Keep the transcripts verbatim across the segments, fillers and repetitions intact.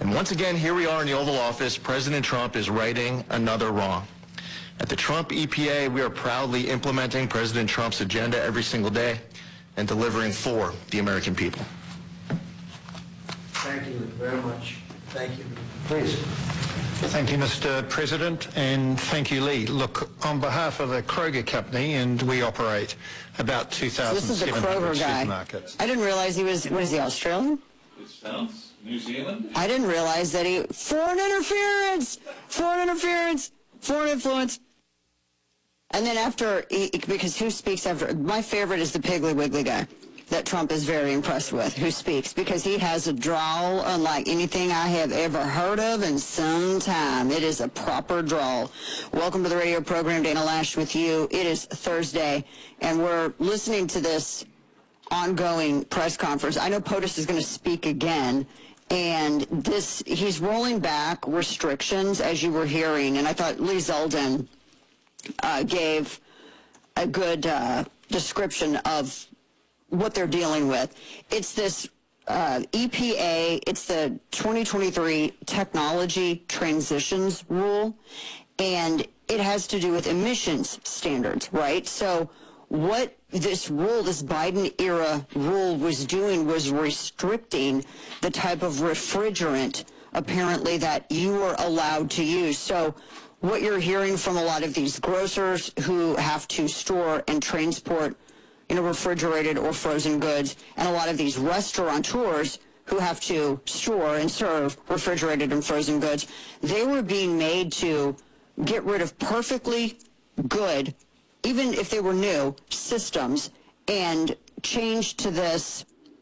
And once again, here we are in the Oval Office. President Trump is righting another wrong. At the Trump E P A, we are proudly implementing President Trump's agenda every single day and delivering for the American people. Thank you very much. Thank you. Please. Thank you, Mister President, and thank you, Lee. Look, on behalf of the Kroger Company, and we operate about two thousand seven hundred Kroger guy. supermarkets. I didn't realize he was, what is he, Australian? It sounds New Zealand. I didn't realize that he, foreign interference, foreign interference, foreign influence. And then after, he, because who speaks after, my favorite is the Piggly Wiggly guy that Trump is very impressed with, who speaks, because he has a drawl unlike anything I have ever heard of in some time. It is a proper drawl. Welcome to the radio program, Dana Loesch with you. It is Thursday, and we're listening to this ongoing press conference. I know POTUS is going to speak again, and this, he's rolling back restrictions, as you were hearing, and I thought Lee Zeldin uh, gave a good uh, description of what they're dealing with. It's this uh, E P A, it's the twenty twenty-three Technology Transitions Rule, and it has to do with emissions standards, right? So what this rule, this Biden-era rule was doing was restricting the type of refrigerant, apparently, that you were allowed to use. So what you're hearing from a lot of these grocers who have to store and transport you know, refrigerated or frozen goods, and a lot of these restaurateurs who have to store and serve refrigerated and frozen goods, they were being made to get rid of perfectly good, even if they were new, systems, and change to this,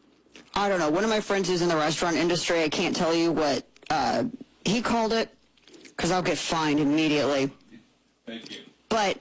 I don't know, one of my friends who's in the restaurant industry, I can't tell you what uh, he called it, because I'll get fined immediately. Thank you. But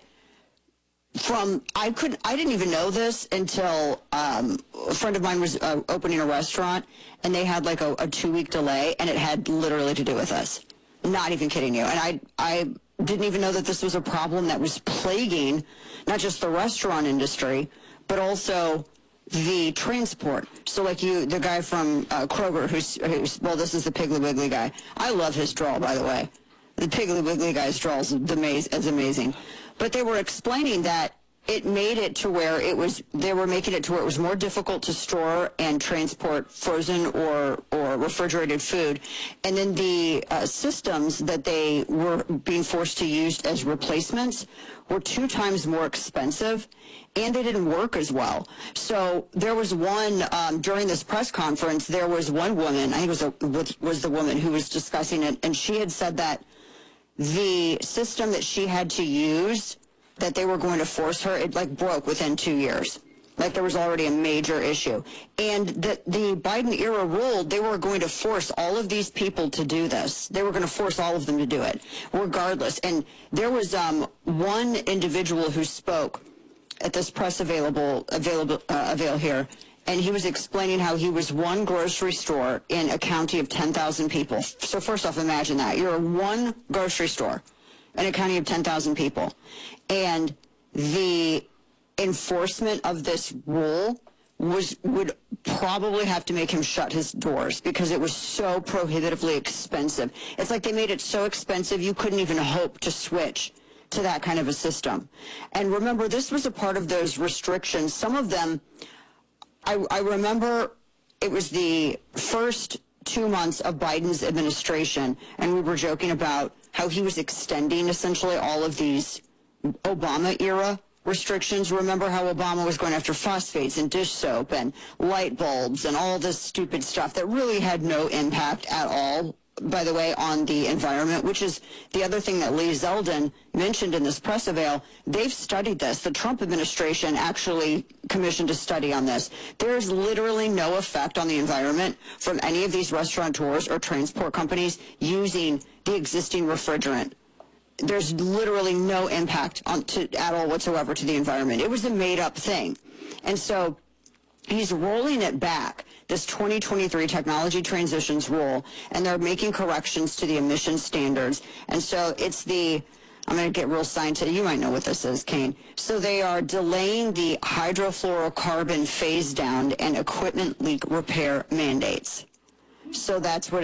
From, I couldn't, I didn't even know this until um, a friend of mine was uh, opening a restaurant, and they had like a, a two-week delay, and it had literally to do with us. Not even kidding you. And I, I didn't even know that this was a problem that was plaguing not just the restaurant industry, but also the transport. So like you, the guy from uh, Kroger, who's, who's, well, this is the Piggly Wiggly guy. I love his drawl, by the way. The Piggly Wiggly guy's drawl is amazing. But they were explaining that it made it to where it was, they were making it to where it was more difficult to store and transport frozen or, or refrigerated food. And then the uh, systems that they were being forced to use as replacements were two times more expensive, and they didn't work as well. So there was one, um, during this press conference, there was one woman, I think it was, a, was, was the woman who was discussing it, and she had said that the system that she had to use, that they were going to force her, it like broke within two years. Like there was already a major issue. And the, the Biden era rule, they were going to force all of these people to do this. They were going to force all of them to do it, regardless. And there was um, one individual who spoke at this press available, available, uh, avail here, and he was explaining how he was one grocery store in a county of ten thousand people. So first off, imagine that. You're one grocery store in a county of ten thousand people. And the enforcement of this rule was would probably have to make him shut his doors because it was so prohibitively expensive. It's like they made it so expensive you couldn't even hope to switch to that kind of a system. And remember, this was a part of those restrictions. Some of them, I, I remember it was the first two months of Biden's administration, and we were joking about how he was extending essentially all of these Obama-era restrictions. Remember how Obama was going after phosphates and dish soap and light bulbs and all this stupid stuff that really had no impact at all, by the way, on the environment, which is the other thing that Lee Zeldin mentioned in this press avail. They've studied this. The Trump administration actually commissioned a study on this. There is literally no effect on the environment from any of these restaurateurs or transport companies using the existing refrigerant. There's literally no impact on to, at all whatsoever to the environment. It was a made-up thing. And so he's rolling it back, this twenty twenty-three Technology Transitions Rule, and they're making corrections to the emission standards. And so it's the, I'm going to get real scientific. You might know what this is, Kane. So they are delaying the hydrofluorocarbon phase down and equipment leak repair mandates. So that's what